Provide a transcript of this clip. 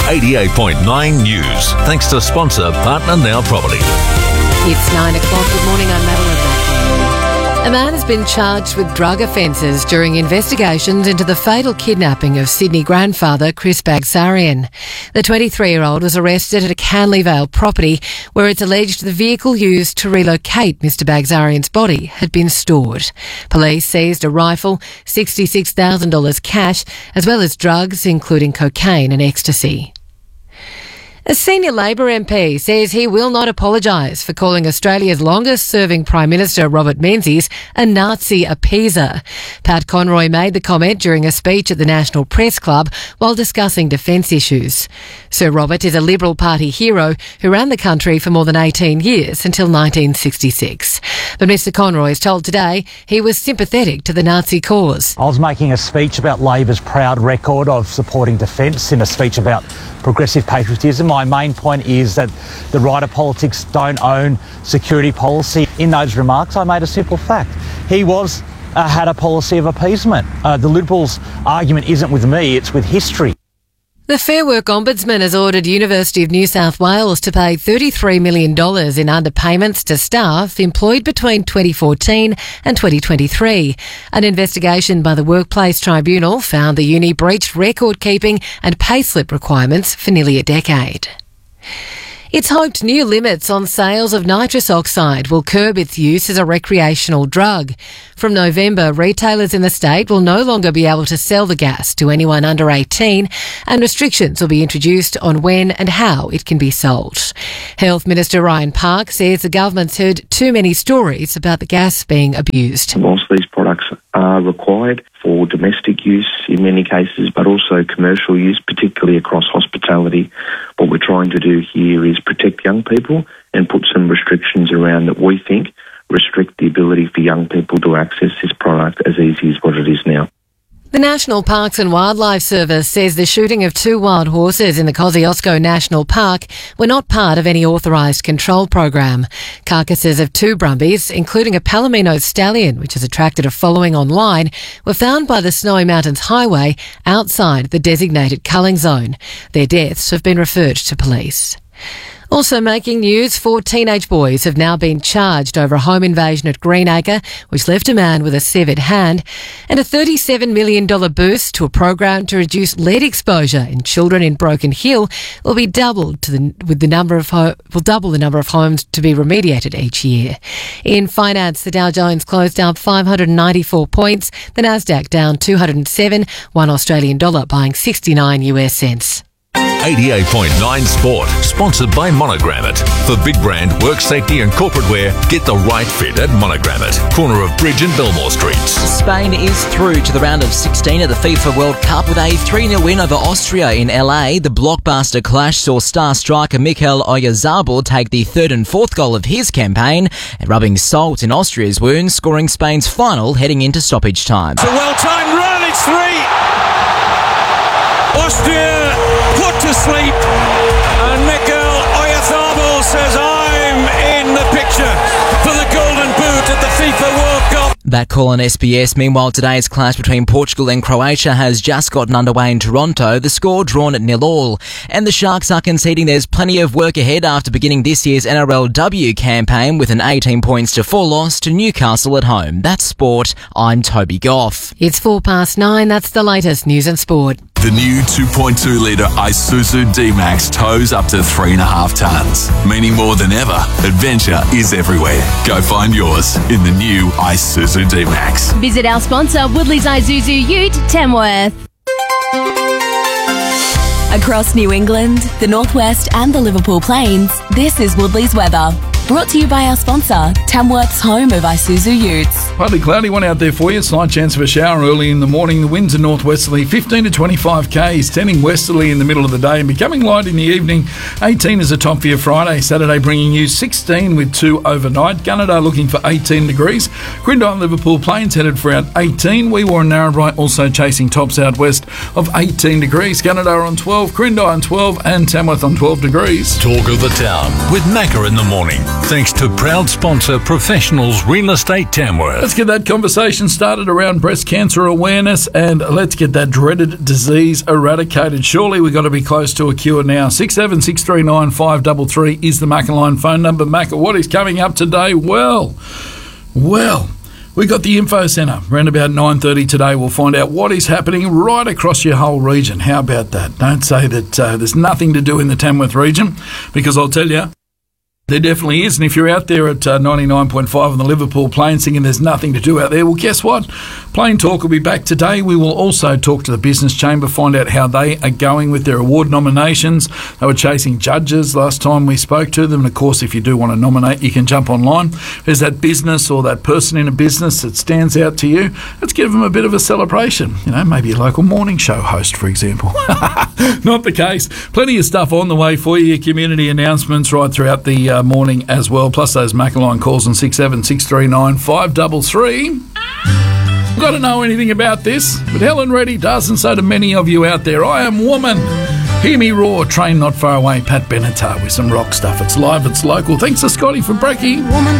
88.9 News. Thanks to sponsor Partner Now Property. It's 9 o'clock. Good morning, I'm Madeline Macklin. A man has been charged with drug offences during investigations into the fatal kidnapping of Sydney grandfather Chris Bagsarian. The 23-year-old was arrested at a Canley Vale property where it's alleged the vehicle used to relocate Mr Bagsarian's body had been stored. Police seized a rifle, $66,000 cash, as well as drugs including cocaine and ecstasy. A senior Labor MP says he will not apologise for calling Australia's longest-serving Prime Minister, Robert Menzies, a Nazi appeaser. Pat Conroy made the comment during a speech at the National Press Club while discussing defence issues. Sir Robert is a Liberal Party hero who ran the country for more than 18 years until 1966. But Mr Conroy is told today he was sympathetic to the Nazi cause. I was making a speech about Labor's proud record of supporting defence in a speech about progressive patriotism. My main point is that the right of politics don't own security policy. In those remarks, I made a simple fact. He had a policy of appeasement. The Liberals' argument isn't with me, it's with history. The Fair Work Ombudsman has ordered University of New South Wales to pay $33 million in underpayments to staff employed between 2014 and 2023. An investigation by the Workplace Tribunal found the uni breached record-keeping and payslip requirements for nearly a decade. It's hoped new limits on sales of nitrous oxide will curb its use as a recreational drug. From November, retailers in the state will no longer be able to sell the gas to anyone under 18, and restrictions will be introduced on when and how it can be sold. Health Minister Ryan Park says the government's heard too many stories about the gas being abused. Whilst these products are required for domestic use in many cases, but also commercial use, particularly across hospitality, what we're trying to do here is protect young people and put some restrictions around that we think restrict the ability for young people to access this product as easy as what it is now. The National Parks and Wildlife Service says the shooting of 2 wild horses in the Kosciuszko National Park were not part of any authorised control program. Carcasses of 2 brumbies, including a Palomino stallion, which has attracted a following online, were found by the Snowy Mountains Highway outside the designated culling zone. Their deaths have been referred to police. Also making news, 4 teenage boys have now been charged over a home invasion at Greenacre, which left a man with a severed hand, and a $37 million boost to a program to reduce lead exposure in children in Broken Hill will be doubled double the number of homes to be remediated each year. In finance, the Dow Jones closed down 594 points, the Nasdaq down 207, $1 Australian dollar buying 69 US cents. 88.9 Sport, sponsored by Monogram It. For big brand, work safety and corporate wear, get the right fit at Monogram It. Corner of Bridge and Belmore Streets. Spain is through to the round of 16 of the FIFA World Cup with a 3-0 win over Austria in LA. The blockbuster clash saw star striker Mikel Oyarzabal take the 3rd and 4th goal of his campaign, and rubbing salt in Austria's wounds, scoring Spain's final heading into stoppage time. It's a well-timed run, it's 3. Austria put to sleep, and Mikel Oyarzabal says, I'm in the picture for the Golden Boot at the FIFA World Cup. That call on SBS. Meanwhile, today's clash between Portugal and Croatia has just gotten underway in Toronto, the score drawn at 0-0. And the Sharks are conceding there's plenty of work ahead after beginning this year's NRLW campaign with an 18 points to 4 loss to Newcastle at home. That's sport. I'm Toby Goff. It's 9:04. That's the latest news and sport. The new 2.2-litre Isuzu D-Max tows up to 3.5 tonnes. Meaning more than ever, adventure is everywhere. Go find yours in the new Isuzu D-Max. Visit our sponsor, Woodley's Isuzu Ute, Tamworth. Across New England, the Northwest and the Liverpool Plains, this is Woodley's weather. Brought to you by our sponsor, Tamworth's home of Isuzu Utes. Partly cloudy one out there for you. Slight chance of a shower early in the morning. The winds are northwesterly, 15 to 25 k's, tending westerly in the middle of the day and becoming light in the evening. 18 is a top for your Friday. Saturday bringing you 16 with 2 overnight. Gunnedah looking for 18 degrees. Grindon and Liverpool Plains headed for out 18. Weewarra and Narrabri also chasing tops out west of 18 degrees. Gunnedah on 12, Grindon on 12 and Tamworth on 12 degrees. Talk of the town with Macca in the morning. Thanks to proud sponsor Professionals Real Estate Tamworth. Let's get that conversation started around breast cancer awareness, and let's get that dreaded disease eradicated. Surely we've got to be close to a cure now. 67639 533 is the Macca line phone number. Macca, what is coming up today? Well, we got the info centre around about 9:30 today. We'll find out what is happening right across your whole region. How about that? Don't say that there's nothing to do in the Tamworth region, because I'll tell you, there definitely is. And if you're out there at 99.5 on the Liverpool Plains singing there's nothing to do out there, well, guess what? Plain Talk will be back today. We will also talk to the Business Chamber, find out how they are going with their award nominations. They were chasing judges last time we spoke to them. And, of course, if you do want to nominate, you can jump online. If there's that business or that person in a business that stands out to you, let's give them a bit of a celebration. You know, maybe a local morning show host, for example. Not the case. Plenty of stuff on the way for you. Community announcements right throughout the morning as well, plus those Macca line calls on 67639 533. Got to know anything about this, but Helen Reddy does, and so do many of you out there. I Am Woman. Hear me roar. Train not far away. Pat Benatar with some rock stuff. It's live, it's local. Thanks to Scotty for Brecky.